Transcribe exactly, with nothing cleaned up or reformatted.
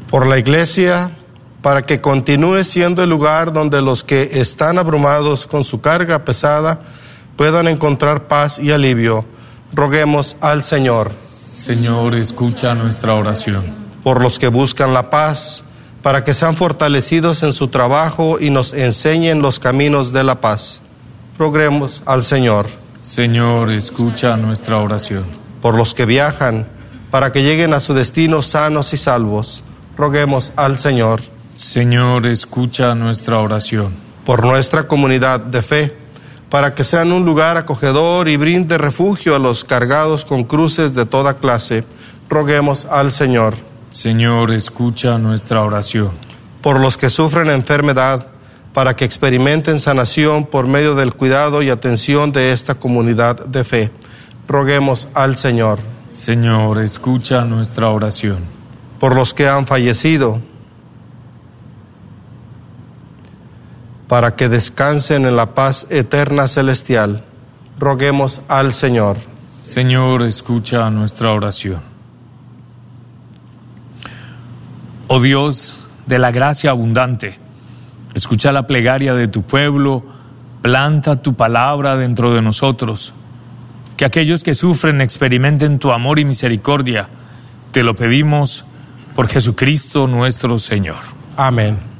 por la Iglesia, para que continúe siendo el lugar donde los que están abrumados con su carga pesada puedan encontrar paz y alivio. Roguemos al Señor. Señor, escucha nuestra oración. Por los que buscan la paz, para que sean fortalecidos en su trabajo y nos enseñen los caminos de la paz. Roguemos al Señor. Señor, escucha nuestra oración. Por los que viajan, para que lleguen a su destino sanos y salvos. Roguemos al Señor. Señor, escucha nuestra oración. Por nuestra comunidad de fe, para que sean un lugar acogedor y brinde refugio a los cargados con cruces de toda clase. Roguemos al Señor. Señor, escucha nuestra oración. Por los que sufren enfermedad, para que experimenten sanación por medio del cuidado y atención de esta comunidad de fe. Roguemos al Señor. Señor, escucha nuestra oración. Por los que han fallecido, para que descansen en la paz eterna celestial. Roguemos al Señor. Señor, escucha nuestra oración. Oh Dios de la gracia abundante, escucha la plegaria de tu pueblo, planta tu palabra dentro de nosotros, que aquellos que sufren experimenten tu amor y misericordia. Te lo pedimos por Jesucristo nuestro Señor. Amén.